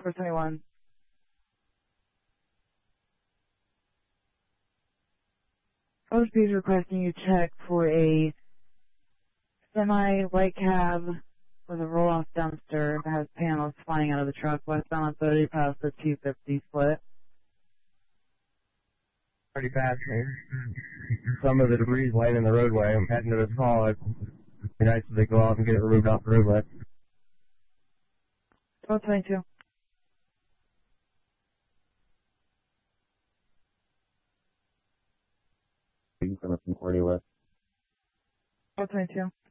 421. OSP is requesting you check for a semi-light cab with a roll-off dumpster that has panels flying out of the truck westbound on 30 past the 250 split. Pretty fast. Some of the debris is laying in the roadway. I'm heading to this call. It'd be nice if they go out and get it removed off the roadway. 1222. You can come up from 40 West. 1222.